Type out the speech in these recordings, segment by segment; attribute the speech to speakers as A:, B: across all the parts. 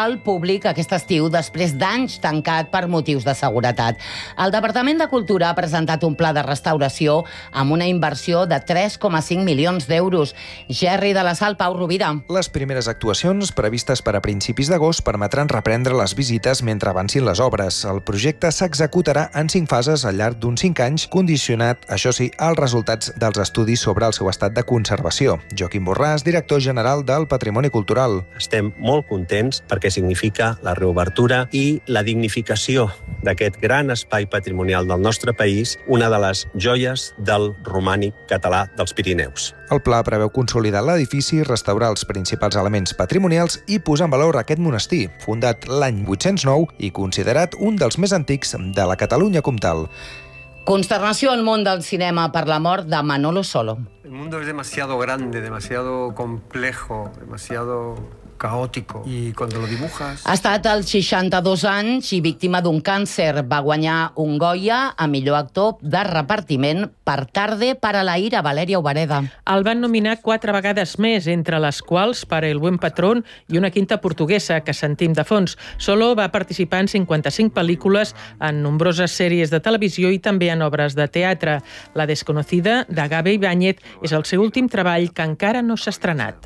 A: mural públic aquest estiu després d'anys tancat per motius de seguretat. El Departament de Cultura ha presentat un pla de restauració amb una inversió de 3,5 milions d'euros. Gerri de la Sal, Pau Rovira.
B: Les primeres actuacions, previstes per a principis d'agost, permetran reprendre les visites mentre avancin les obres. El projecte s'executarà en 5 fases al llarg d'uns 5 anys, condicionat, això sí, als resultats dels estudis sobre el seu estat de conservació. Joaquim Borràs, director general del Patrimoni Cultural.
C: Estem molt contents perquè significa la reobertura i la dignificació d'aquest gran espai patrimonial del nostre país, una de les joies del romànic català dels Pirineus.
B: El pla preveu consolidar l'edifici, restaurar els principals elements patrimonials i posar en valor aquest monestir, fundat l'any 809 i considerat un dels més antics de la Catalunya comtal.
A: Consternació al món del cinema per la mort de Manolo Solo.
D: El mundo es demasiado grande, demasiado complejo, demasiado caótico. Y cuando lo dibujas...
A: Ha estat als 62 anys i víctima d'un càncer. Va guanyar un Goya a millor actor de repartiment per Tarde para la ira, Valeria Obareda.
E: El van nominar 4 vegades més, entre les quals per El buen patrón i una quinta portuguesa que sentim de fons. Solo va participar en 55 pel·lícules, en nombroses sèries de televisió i també en obres de teatre. La desconocida, de Gabe Ibáñez, és el seu últim treball que encara no s'ha estrenat.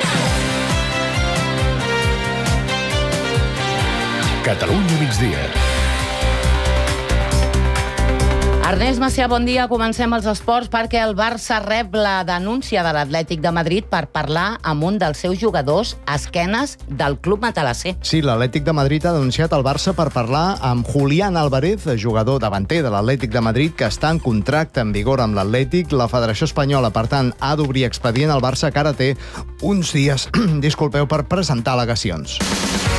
F: Catalunya migdia.
A: Ernest Macià, bon dia. Comencem els esports perquè el Barça rep la denúncia de l'Atlètic de Madrid per parlar amb un dels seus jugadors a esquenes del club matalasser.
G: Sí, l'Atlètic de Madrid ha denunciat el Barça per parlar amb Julián Álvarez, jugador davanter de l'Atlètic de Madrid que està en contracte en vigor amb l'Atlètic. La Federació Espanyola, per tant, ha d'obrir expedient al Barça, que ara té uns dies per presentar al·legacions.